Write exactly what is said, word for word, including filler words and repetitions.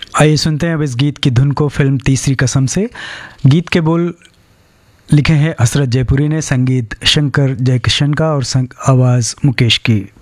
आइए सुनते हैं अब इस गीत की धुन को फिल्म तीसरी कसम से। गीत के बोल लिखे हैं हसरत जयपुरी ने, संगीत शंकर जयकिशन का और आवाज़ मुकेश की।